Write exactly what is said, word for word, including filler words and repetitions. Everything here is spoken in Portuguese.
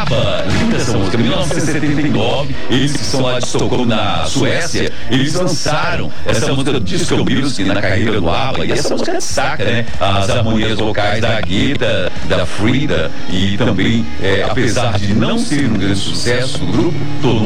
ABBA, linda essa música, mil novecentos e setenta e nove, eles que são lá de Estocolmo, na Suécia, eles lançaram essa música do Disco Music na carreira do ABBA, e essa música destaca, né, as harmonias vocais da Guita, da Frida, e também, é, apesar de não ser um grande sucesso do grupo, tornou